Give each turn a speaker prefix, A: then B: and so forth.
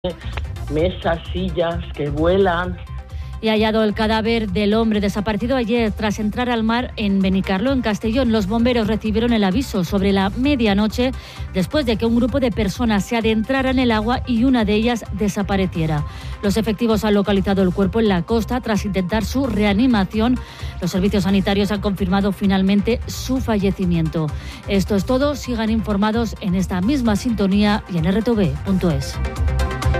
A: mesas, sillas que vuelan.
B: Y hallado el cadáver del hombre desaparecido ayer tras entrar al mar en Benicarló, en Castellón. Los bomberos recibieron el aviso sobre la medianoche después de que un grupo de personas se adentrara en el agua y una de ellas desapareciera. Los efectivos han localizado el cuerpo en la costa tras intentar su reanimación. Los servicios sanitarios han confirmado finalmente su fallecimiento. Esto es todo. Sigan informados en esta misma sintonía y en rtv.es.